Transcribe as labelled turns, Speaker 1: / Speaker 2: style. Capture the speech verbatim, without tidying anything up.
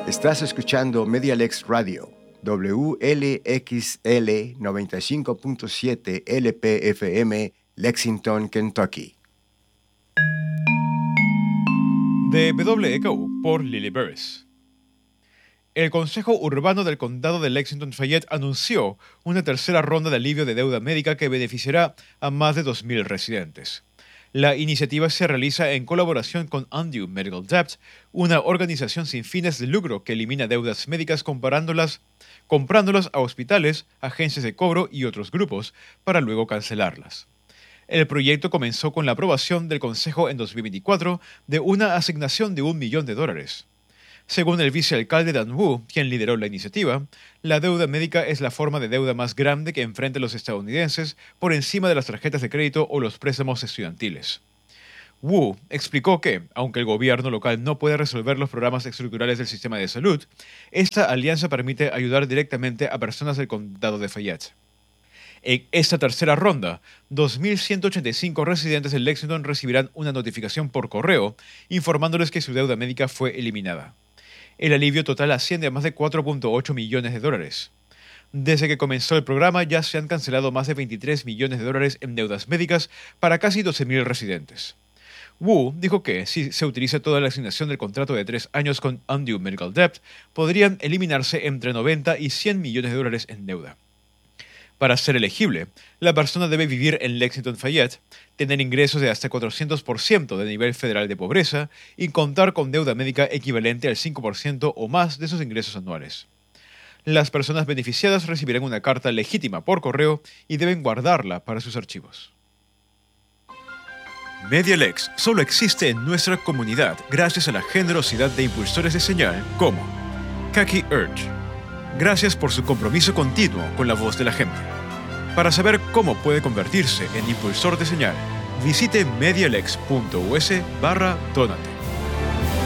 Speaker 1: Estás escuchando Medialex Radio, W L X L noventa y cinco punto siete L P F M, Lexington, Kentucky.
Speaker 2: De W E K U por Lily Burris. El Consejo Urbano del Condado de Lexington-Fayette anunció una tercera ronda de alivio de deuda médica que beneficiará a más de dos mil residentes. La iniciativa se realiza en colaboración con Undue Medical Debt, una organización sin fines de lucro que elimina deudas médicas comparándolas, comprándolas a hospitales, agencias de cobro y otros grupos, para luego cancelarlas. El proyecto comenzó con la aprobación del Consejo en dos mil veinticuatro de una asignación de un millón de dólares. Según el vicealcalde Dan Wu, quien lideró la iniciativa, la deuda médica es la forma de deuda más grande que enfrentan los estadounidenses por encima de las tarjetas de crédito o los préstamos estudiantiles. Wu explicó que, aunque el gobierno local no puede resolver los programas estructurales del sistema de salud, esta alianza permite ayudar directamente a personas del condado de Fayette. En esta tercera ronda, dos mil ciento ochenta y cinco residentes de Lexington recibirán una notificación por correo informándoles que su deuda médica fue eliminada. El alivio total asciende a más de cuatro punto ocho millones de dólares. Desde que comenzó el programa ya se han cancelado más de veintitrés millones de dólares en deudas médicas para casi doce mil residentes. Wu dijo que si se utiliza toda la asignación del contrato de tres años con Undue Medical Debt, podrían eliminarse entre noventa y cien millones de dólares en deuda. Para ser elegible, la persona debe vivir en Lexington-Fayette, tener ingresos de hasta cuatrocientos por ciento del nivel federal de pobreza y contar con deuda médica equivalente al cinco por ciento o más de sus ingresos anuales. Las personas beneficiadas recibirán una carta legítima por correo y deben guardarla para sus archivos. Medialex solo existe en nuestra comunidad gracias a la generosidad de impulsores de señal como Kaki Urge. Gracias por su compromiso continuo con la voz de la gente. Para saber cómo puede convertirse en impulsor de señal, visite medialex punto u s barra donate.